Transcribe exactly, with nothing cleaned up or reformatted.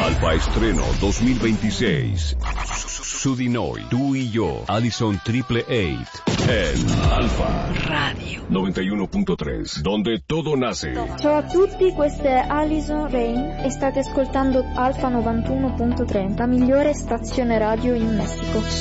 Alfa Estreno dos mil veintiséis. Sudinoy, tú y yo, Allison Triple Eight. En Alfa Radio noventa y uno punto tres, donde todo nace. Ciao a tutti, questa è Alison Rain e state ascoltando Alfa novantuno punto tre, la migliore stazione radio in Messico.